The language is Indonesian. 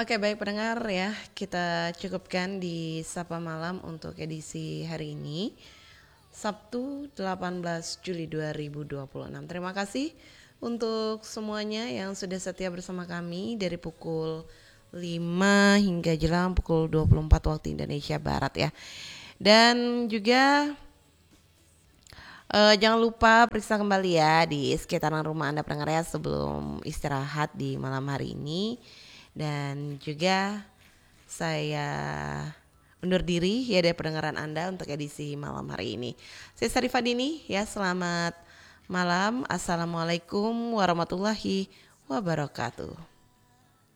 Oke, baik pendengar ya, kita cukupkan di Sapa Malam untuk edisi hari ini, Sabtu 18 Juli 2026. Terima kasih untuk semuanya yang sudah setia bersama kami dari pukul 5 hingga jelang pukul 24 waktu Indonesia Barat ya. Dan juga jangan lupa periksa kembali ya di sekitaran rumah Anda pendengar ya sebelum istirahat di malam hari ini. Dan juga saya undur diri ya dari pendengaran Anda untuk edisi malam hari ini. Saya Sarifah Dini ya, selamat malam. Assalamualaikum warahmatullahi wabarakatuh.